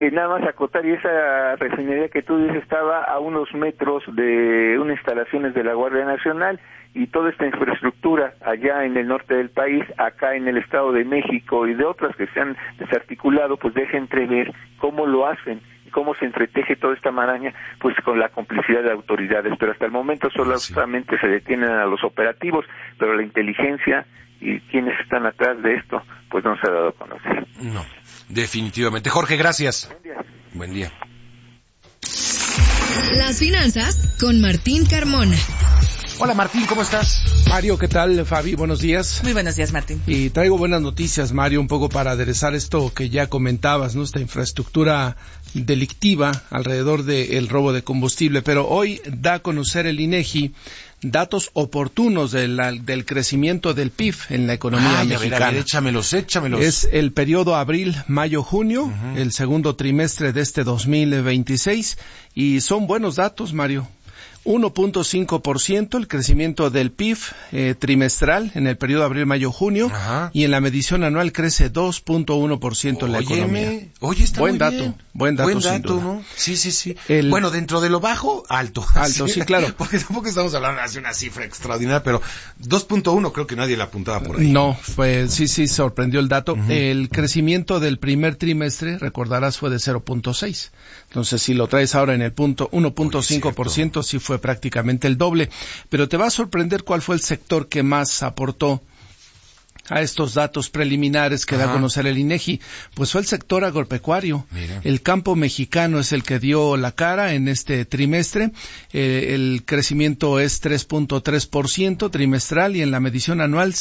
Nada más acotar, y esa refinería que tú dices estaba a unos metros de unas instalaciones de la Guardia Nacional, y toda esta infraestructura allá en el norte del país, acá en el Estado de México y de otras que se han desarticulado, pues deja entrever cómo lo hacen, cómo se entreteje toda esta maraña, pues con la complicidad de autoridades, pero hasta el momento solamente se detienen a los operativos, pero la inteligencia y quienes están atrás de esto, pues no se ha dado a conocer. No, definitivamente. Jorge, gracias. Buen día. Buen día. Las finanzas con Martín Carmona. Hola Martín, ¿cómo estás? Mario, ¿qué tal? Fabi, buenos días. Muy buenos días, Martín. Y traigo buenas noticias, Mario, un poco para aderezar esto que ya comentabas, ¿no? Esta infraestructura delictiva alrededor del robo de combustible. Pero hoy da a conocer el INEGI datos oportunos del crecimiento del PIB en la economía mexicana. A ver, échamelos. Es el periodo abril, mayo, junio, el segundo trimestre de este 2026, y son buenos datos, Mario. 1.5% el crecimiento del PIB trimestral en el periodo abril-mayo-junio, y en la medición anual crece 2.1% en la economía. Oye, está buen muy dato, bien. Buen dato, ¿no? Sí. Bueno, dentro de lo bajo, alto. Sí, claro. Porque tampoco estamos hablando de una cifra extraordinaria, pero 2.1 creo que nadie la apuntaba por ahí. No, sí, sorprendió el dato. El crecimiento del primer trimestre, recordarás, fue de 0.6. Entonces, si lo traes ahora en el punto 1.5%, sí fue prácticamente el doble. Pero te va a sorprender cuál fue el sector que más aportó a estos datos preliminares que da a conocer el INEGI. Pues fue el sector agropecuario. Mira. El campo mexicano es el que dio la cara en este trimestre. El crecimiento es 3.3% trimestral, y en la medición anual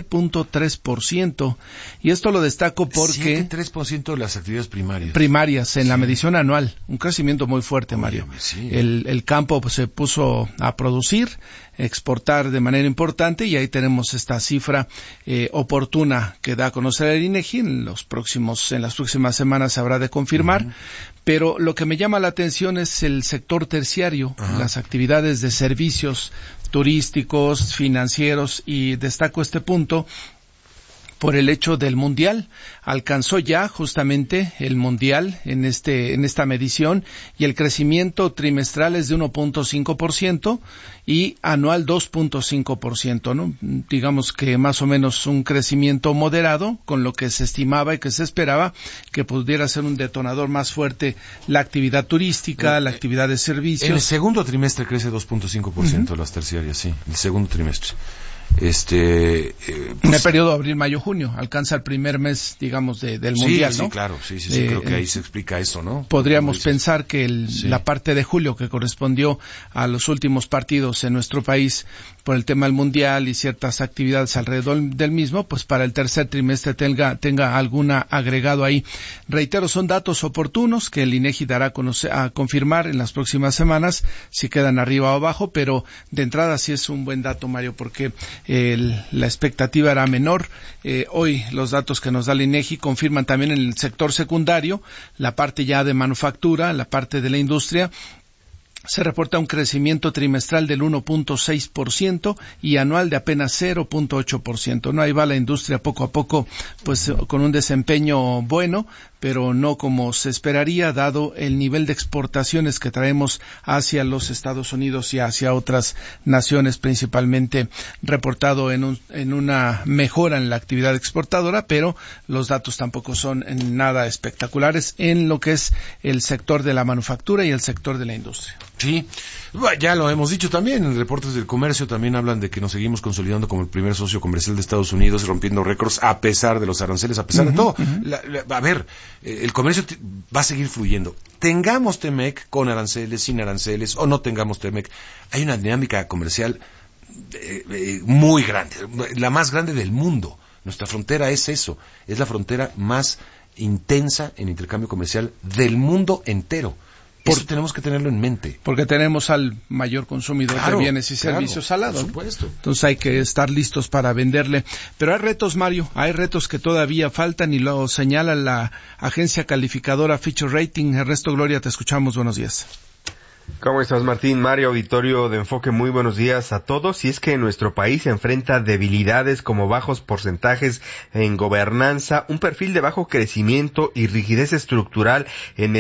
7.3%. Y esto lo destaco porque 7.3% de las actividades primarias en la medición anual, un crecimiento muy fuerte, Mario. Sí. El campo pues, se puso a producir, exportar de manera importante, y ahí tenemos esta cifra oportuna que da a conocer el INEGI. En las próximas semanas se habrá de confirmar. Pero lo que me llama la atención es el sector terciario, las actividades de servicios turísticos, financieros, y destaco este punto por el hecho del Mundial. Alcanzó ya justamente el Mundial en esta medición, y el crecimiento trimestral es de 1.5% y anual 2.5%, ¿no? Digamos que más o menos un crecimiento moderado con lo que se estimaba y que se esperaba que pudiera ser un detonador más fuerte la actividad turística, la actividad de servicios. En el segundo trimestre crece 2.5% las terciarias, sí, el segundo trimestre. En el periodo abril-mayo-junio alcanza el primer mes, digamos, del Mundial, ¿no? Sí, claro, sí, creo que ahí se explica eso, ¿no? Podríamos pensar que la parte de julio, que correspondió a los últimos partidos en nuestro país por el tema del Mundial y ciertas actividades alrededor del mismo, pues para el tercer trimestre tenga alguna agregado ahí. Reitero, son datos oportunos que el INEGI dará a confirmar en las próximas semanas si quedan arriba o abajo, pero de entrada sí es un buen dato, Mario, porque la expectativa era menor. Hoy los datos que nos da el INEGI confirman también en el sector secundario, la parte ya de manufactura, la parte de la industria. Se reporta un crecimiento trimestral del 1.6% y anual de apenas 0.8%. No, ahí va la industria poco a poco, pues con un desempeño bueno, pero no como se esperaría, dado el nivel de exportaciones que traemos hacia los Estados Unidos y hacia otras naciones, principalmente reportado en una mejora en la actividad exportadora, pero los datos tampoco son nada espectaculares en lo que es el sector de la manufactura y el sector de la industria. Sí, ya lo hemos dicho también, en reportes del comercio también hablan de que nos seguimos consolidando como el primer socio comercial de Estados Unidos, rompiendo récords a pesar de los aranceles, a pesar de todo. El comercio va a seguir fluyendo. Tengamos TEMEC con aranceles, sin aranceles, o no tengamos TEMEC, hay una dinámica comercial muy grande, la más grande del mundo. Nuestra frontera es eso, es la frontera más intensa en intercambio comercial del mundo entero. Eso tenemos que tenerlo en mente. Porque tenemos al mayor consumidor de bienes y servicios al lado. Por supuesto. Entonces hay que estar listos para venderle. Pero hay retos, Mario, hay retos que todavía faltan, y lo señala la agencia calificadora Fitch Rating. Ernesto Gloria, te escuchamos, buenos días. ¿Cómo estás, Martín? Mario, auditorio de Enfoque, muy buenos días a todos. Y es que nuestro país enfrenta debilidades como bajos porcentajes en gobernanza, un perfil de bajo crecimiento y rigidez estructural en el